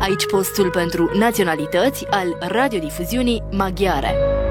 Aici postul pentru naționalități al radiodifuziunii maghiare.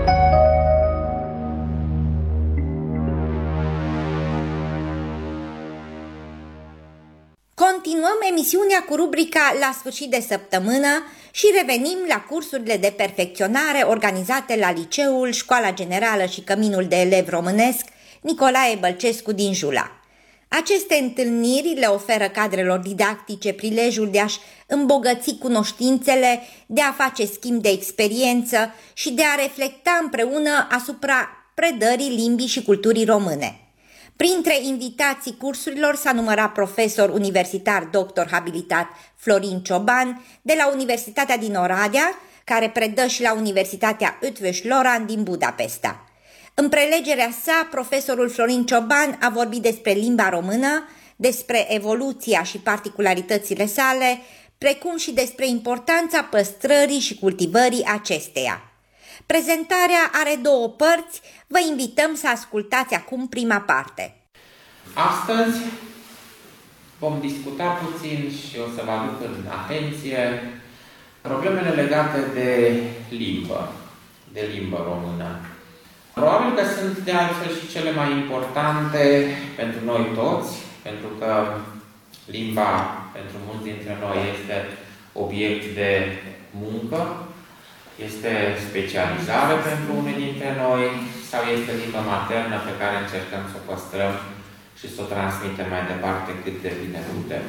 Continuăm emisiunea cu rubrica La sfârșit de săptămână și revenim la cursurile de perfecționare organizate la Liceul, Școala Generală și Căminul de Elev Românesc Nicolae Bălcescu din Jula. Aceste întâlniri le oferă cadrelor didactice prilejul de a-și îmbogăți cunoștințele, de a face schimb de experiență și de a reflecta împreună asupra predării limbii și culturii române. Printre invitații cursurilor s-a numărat profesor universitar doctor habilitat Florin Cioban de la Universitatea din Oradea, care predă și la Universitatea Eötvös Loránd din Budapesta. În prelegerea sa, profesorul Florin Cioban a vorbit despre limba română, despre evoluția și particularitățile sale, precum și despre importanța păstrării și cultivării acesteia. Prezentarea are două părți, vă invităm să ascultați acum prima parte. Astăzi vom discuta puțin și o să vă aduc în atenție problemele legate de limbă română. Probabil că sunt de altfel și cele mai importante pentru noi toți, pentru că limba pentru mulți dintre noi este obiect de muncă, este specializare pentru unii dintre noi sau este limba maternă pe care încercăm să o păstrăm și să o transmitem mai departe cât de bine putem.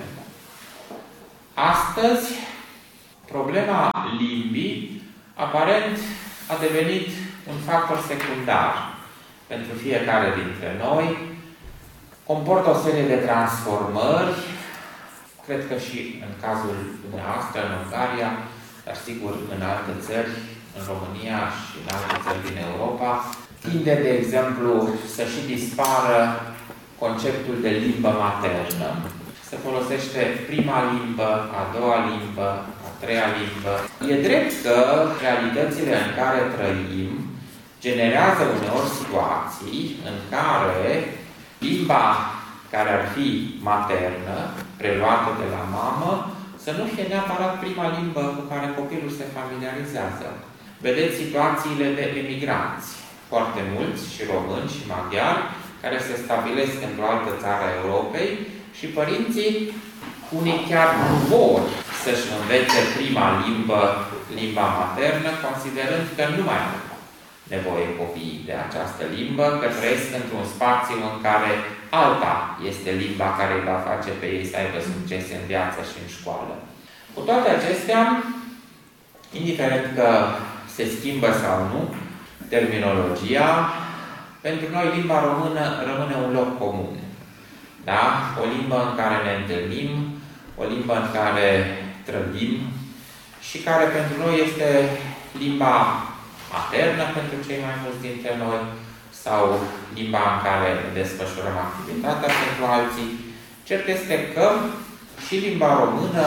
Astăzi, problema limbii aparent a devenit un factor secundar pentru fiecare dintre noi, comportă o serie de transformări, cred că și în cazul dumneavoastră, în Ungaria, dar sigur în alte țări, în România și în alte țări din Europa, tinde, de exemplu, să și dispară conceptul de limbă maternă. Se folosește prima limbă, a doua limbă, a treia limbă. E drept că realitățile în care trăim generează uneori situații în care limba care ar fi maternă, preluată de la mamă, să nu fie neapărat prima limbă cu care copilul se familiarizează. Vedeți situațiile de emigranți, foarte mulți, și români și maghiari, care se stabilesc într-o altă țară a Europei și părinții, unii chiar nu vor să-și învețe prima limbă, limba maternă, considerând că nu mai au nevoie copiii de această limbă, că trăiesc într-un spațiu în care alta este limba care îi va face pe ei să aibă succes în viață și în școală. Cu toate acestea, indiferent că se schimbă sau nu terminologia, pentru noi limba română rămâne un loc comun. Da? O limbă în care ne întâlnim, o limbă în care trăim și care pentru noi este limba maternă pentru cei mai mulți dintre noi sau limba în care desfășurăm activitatea pentru alții. Cert este că și limba română,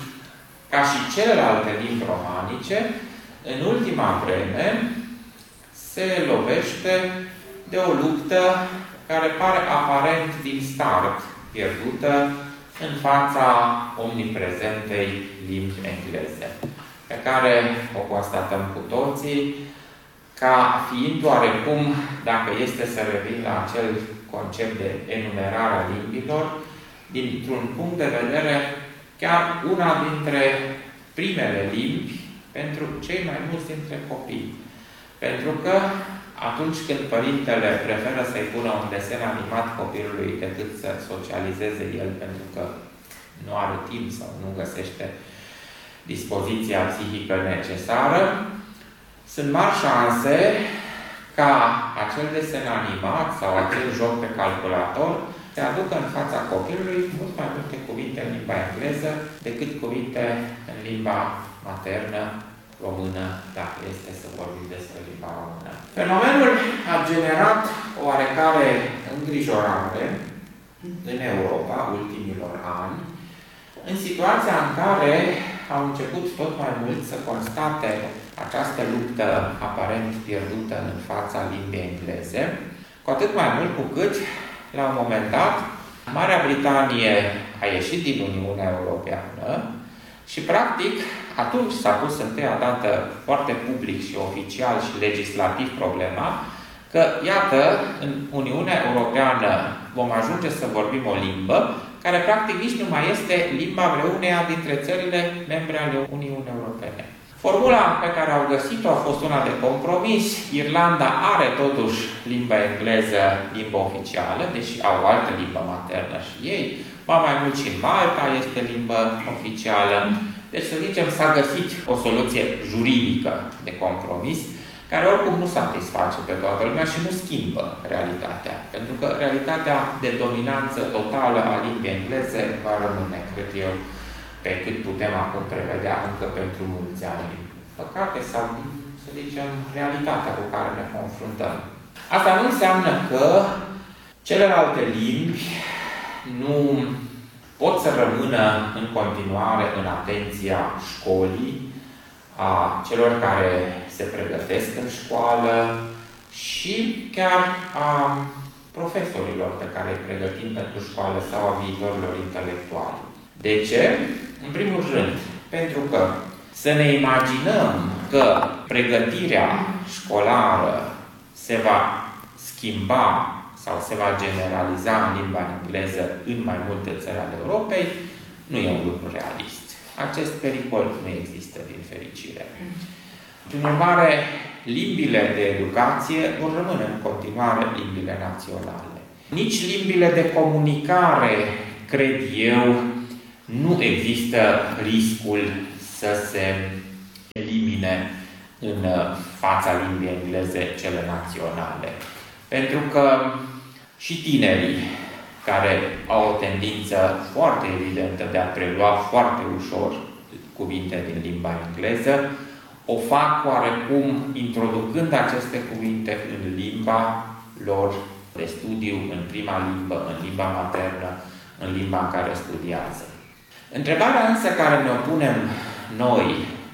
ca și celelalte limbi romanice, în ultima vreme se lovește de o luptă care pare aparent din start pierdută în fața omniprezentei limbi engleze, pe care o constatăm cu toții, ca fiind oarecum, dacă este să revin la acel concept de enumerare a limbilor, dintr-un punct de vedere chiar una dintre primele limbi pentru cei mai mulți dintre copii. Pentru că atunci când părintele preferă să-i pună un desen animat copilului decât să socializeze el pentru că nu are timp sau nu găsește dispoziția psihică necesară, sunt mari șanse ca acel desen animat sau acel joc pe calculator să aducă în fața copilului mult mai multe cuvinte în limba engleză decât cuvinte în limba maternă română, dacă este să vorbim despre limba română. Fenomenul a generat oarecare îngrijorare în Europa ultimilor ani, în situația în care au început tot mai mult să constate această luptă aparent pierdută în fața limbii engleze, cu atât mai mult cu cât, la un moment dat, Marea Britanie a ieșit din Uniunea Europeană, Și practic, atunci s-a pus întâia dată foarte public și oficial și legislativ problema că, iată, în Uniunea Europeană vom ajunge să vorbim o limbă care practic nici nu mai este limba vreuneia dintre țările membre ale Uniunii Europene. Formula pe care au găsit-o a fost una de compromis. Irlanda are totuși limba engleză, limba oficială, deși au o altă limbă maternă și ei. Ba mai mult și în Malta este limbă oficială. Deci, să zicem, s-a găsit o soluție juridică de compromis, care oricum nu satisface pe toată lumea și nu schimbă realitatea. Pentru că realitatea de dominanță totală a limbii engleze va rămâne, cred eu, pe cât putem acum prevedea încă pentru mulți ani. Păcate sau, să zicem, realitatea cu care ne confruntăm. Asta nu înseamnă că celelalte limbi nu pot să rămână în continuare în atenția școlii, a celor care se pregătesc în școală și chiar a profesorilor pe care îi pregătim pentru școală sau a viitorilor intelectuali. De ce? În primul rând, pentru că să ne imaginăm că pregătirea școlară se va schimba sau se va generaliza în limba engleză în mai multe țări ale Europei, nu e un lucru realist. Acest pericol nu există, din fericire. Prin urmare, limbile de educație vor rămâne în continuare limbile naționale. Nici limbile de comunicare, cred eu, nu există riscul să se elimine în fața limbii engleze cele naționale. Pentru că și tinerii care au o tendință foarte evidentă de a prelua foarte ușor cuvinte din limba engleză, o fac oarecum introducând aceste cuvinte în limba lor de studiu, în prima limbă, în limba maternă, în limba în care studiază. Întrebarea însă care ne-o punem noi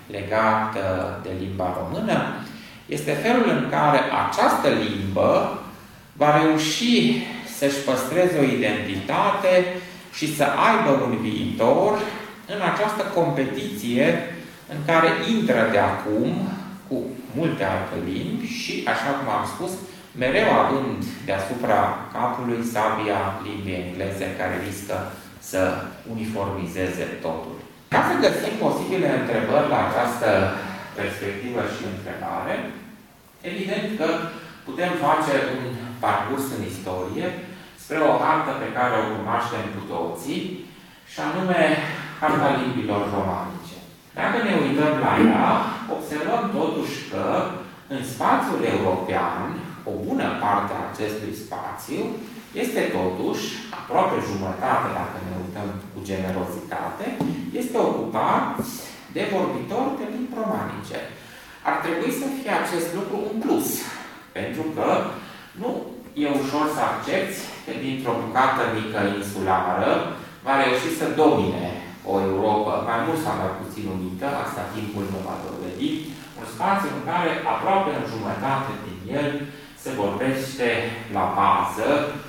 legată de limba română este felul în care această limbă va reuși să-și păstreze o identitate și să aibă un viitor în această competiție în care intră de acum cu multe alte limbi și, așa cum am spus, mereu având deasupra capului sabia limbii engleze care riscă să uniformizeze totul. Ca să găsim posibile întrebări la această perspectivă și întrebare, evident că putem face un parcurs în istorie spre o hartă pe care o cunoaștem cu toții, și anume harta limbilor romanice. Dacă ne uităm la ea, observăm totuși că în spațiul european, o bună parte a acestui spațiu este totuși, aproape jumătate, dacă ne uităm cu generozitate, este ocupat de vorbitori de limbi romanice. Ar trebui să fie acest lucru un plus, pentru că nu e ușor să accepti că dintr-o bucată mică insulară va reuși să domine o Europa, mai mult sau mai puțin unită, asta timpul nu va dovedi, un spațiu în care aproape în jumătate din el se vorbește la bază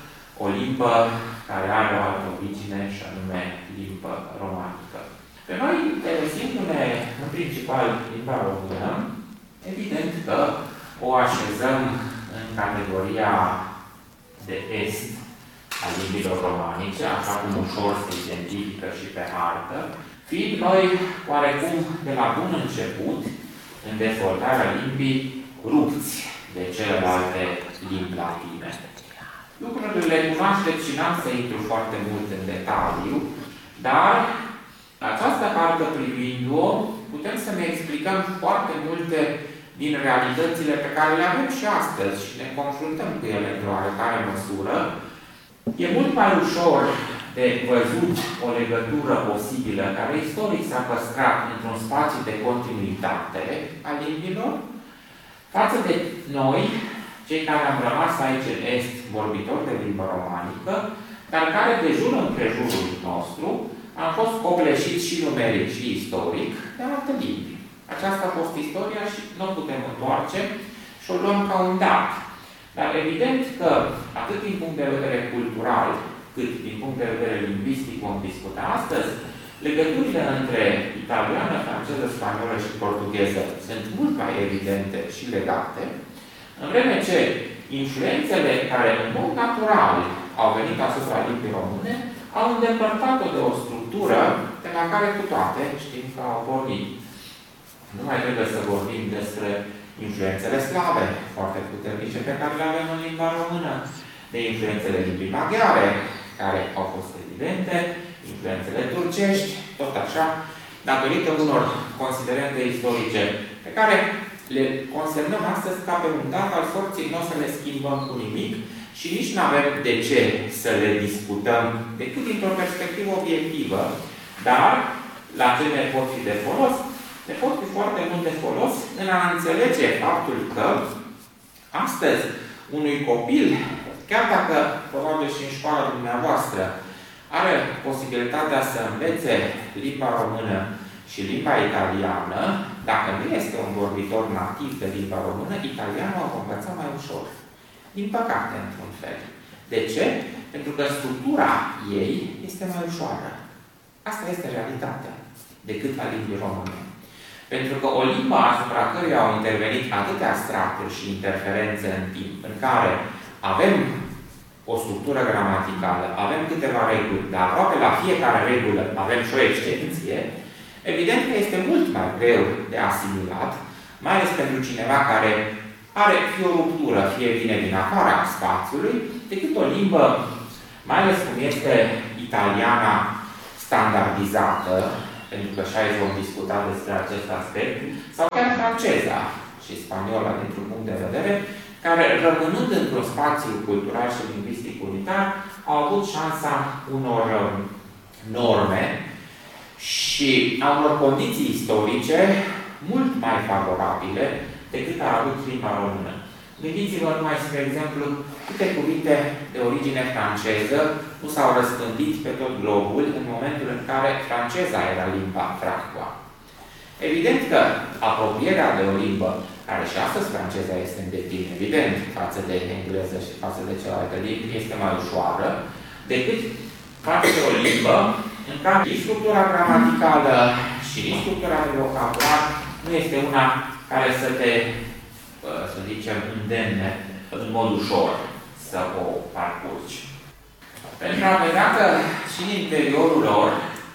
o limbă care are o altă origine și anume limbă romanică. Pe noi, interesindu-ne în principal limba română, evident că o așezăm în categoria de est a limbilor romanice, așa cum ușor se identifică și pe hartă, fiind noi oarecum de la bun început în dezvoltarea limbii rupți de celelalte limbi latine. Lucrurile le cunoașteți și n-am să intru foarte mult în detaliu, dar această hartă privind-o putem să ne explicăm foarte multe din realitățile pe care le avem și astăzi și ne confruntăm cu ele într-o oarecare măsură. E mult mai ușor de văzut o legătură posibilă care istoric s-a păstrat într-un spațiu de continuitate a limbilor față de noi, cei care am rămas aici în Est, vorbitori de limbă romanică, dar care de jur împrejurul nostru am fost copleșiți și numeric și istoric de alte limbi. Aceasta a fost istoria și nu o putem întoarce și o luăm ca un dat. Dar evident că, atât din punct de vedere cultural, cât din punct de vedere lingvistic vom discuta astăzi, Legăturile între italiană, franceză, spaniolă și portugheză sunt mult mai evidente și legate, în vreme ce influențele care în mod natural au venit asupra limbii române au îndepărtat-o de o structură de la care cu toate știm că au pornit. Nu mai trebuie să vorbim despre influențele slave foarte puternice pe care le avem în limba română, de influențele limbii maghiare, care au fost evidente, influențele turcești, tot așa, datorită unor considerente istorice pe care le consemnăm astăzi ca pe un dat al sorții, nu o să le schimbăm cu nimic și nici nu avem de ce să le discutăm decât dintr-o perspectivă obiectivă, dar la ce ne pot fi de folos? Ne pot fi foarte mult de folos în a înțelege faptul că astăzi unui copil, chiar dacă probabil și în școala dumneavoastră, are posibilitatea să învețe limba română și limba italiană, dacă nu este un vorbitor nativ de limba română, italianul o va învăța mai ușor. Din păcate, într-un fel. De ce? Pentru că structura ei este mai ușoară. Asta este realitatea, decât a limbii române. Pentru că o limbă asupra căreia au intervenit atâtea straturi și interferențe în timp, în care avem o structură gramaticală, avem câteva reguli, dar aproape la fiecare regulă avem și o excepție, evident că este mult mai greu de asimilat, mai ales pentru cineva care are fie o ruptură, fie vine din afara spațiului, decât o limbă, mai ales cum este italiana standardizată, pentru că și aici vom discuta despre acest aspect, sau chiar franceza și spaniola dintr-un punct de vedere, care, rămânând într-un spațiu cultural și lingvistic unitar, au avut șansa unor norme și a unor condiții istorice mult mai favorabile decât a avut limba română. Gândiți-vă numai, spre exemplu, câte cuvinte de origine franceză nu s-au răspândit pe tot globul în momentul în care franceza era limba francoa. Evident că apropierea de o limbă, care și astăzi franceza este în declin, evident, față de engleză și față de celelalte limbi, este mai ușoară, decât față de o limbă în care nici structura gramaticală și nici structura de vocabular nu este una care să te, să zicem, îndemne în mod ușor să o parcurgi. Pentru a vedea că și în interiorul lor,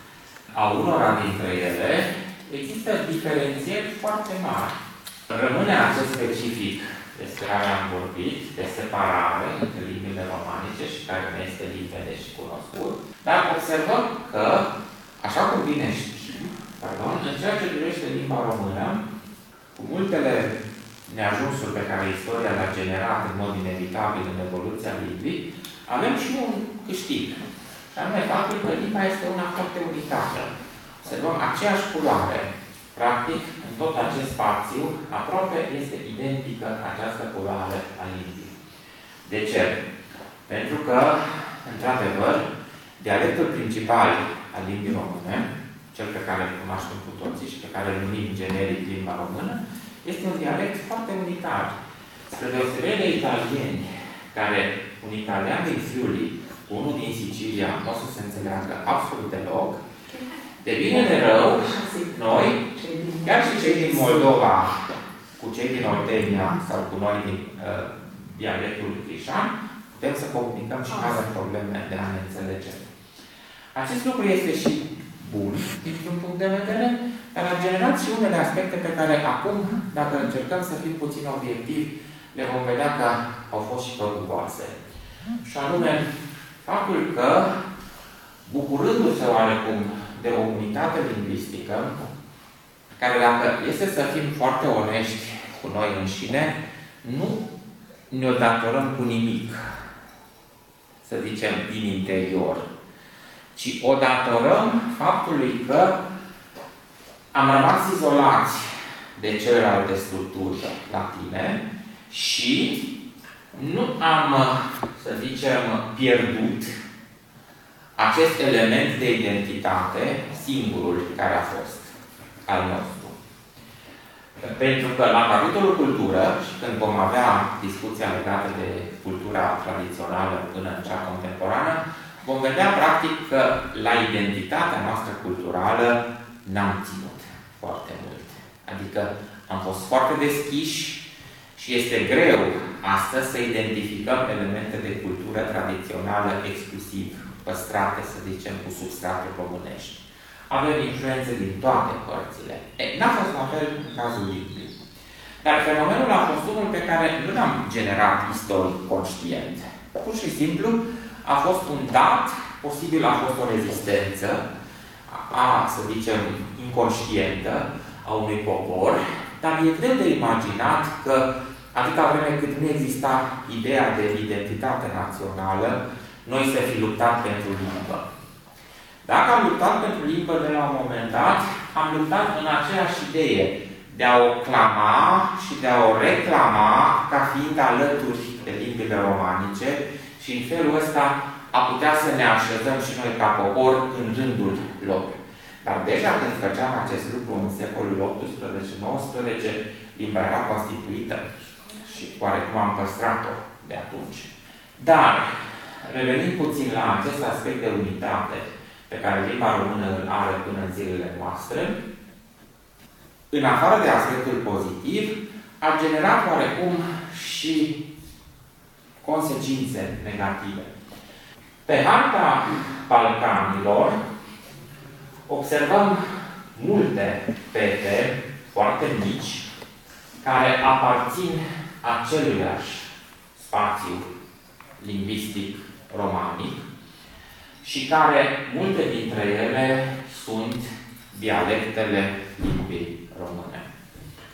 a unora dintre ele, există diferențieri foarte mari. Rămâne acest specific despre care am vorbit, de separare între limbile romanice și care nu este limpede și cunoscut, dar observăm că, așa cum bine știm, în ceea ce privește limba română, cu multele neajunsuri pe care istoria le-a generat în mod inevitabil în evoluția limbii, avem și un câștig. Și anume faptul că limba este una foarte unitară. Observăm aceeași culoare. Practic, în tot acest spațiu, aproape este identică această culoare a limbii. De ce? Pentru că, într-adevăr, dialectul principal al limbii române, cel pe care îl cunoaștem cu toții și pe care îl numim generic limba română, este un dialect foarte unitar. Spre deosebire de italieni, care un italian din Friuli cu unul din Sicilia nu o să se înțeleagă absolut deloc, de bine de rău, noi, chiar și cei din Moldova, cu cei din Oltenia sau cu noi din dialectul crișan, putem să comunicăm și nu avem probleme de a ne înțelege. Acest lucru este și bun, dintr-un punct de vedere, dar a generat și unele aspecte pe care acum, dacă încercăm să fim puțin obiectivi, le vom vedea că au fost și păguboase. Și anume, faptul că, bucurându-se oarecum de o unitate lingvistică, care dacă este să fim foarte onești cu noi înșine, nu ne-o datorăm cu nimic, să zicem, din interior, ci o datorăm faptului că am rămas izolați de celelalte structuri latine și nu am, să zicem, pierdut acest element de identitate, singurul care a fost al nostru. Pentru că la capitolul cultură, și când vom avea discuția legată de cultura tradițională până în cea contemporană, vom vedea practic că la identitatea noastră culturală n-am ținut foarte mult. Adică am fost foarte deschiși și este greu astăzi să identificăm elemente de cultură tradițională exclusiv păstrate, să zicem, cu substrate românești. Avem influențe din toate părțile. N-a fost la fel în cazul limbii. Dar fenomenul a fost unul pe care nu l-am generat istoric conștient. Pur și simplu a fost un dat, posibil a fost o rezistență, să zicem, inconștientă a unui popor, dar e greu de imaginat că atâta vreme cât nu exista ideea de identitate națională, noi să fi luptat pentru limbă. Dacă am luptat pentru limbă de la un moment dat, am luptat în aceeași idee de a o clama și de a o reclama ca fiind alături de limbile romanice și în felul ăsta a putea să ne așezăm și noi ca popor în rândul lor. Dar deja când făceam acest lucru în secolul XVIII-XIX, limba era constituită și oarecum am păstrat-o de atunci. Dar, revenind puțin la acest aspect de unitate pe care limba română îl are până în zilele noastre, în afară de aspectul pozitiv, a generat oarecum și consecințe negative. Pe harta Balcanilor observăm multe fete foarte mici care aparțin aceluiași spațiu lingvistic romanic și care, multe dintre ele, sunt dialectele limbii române.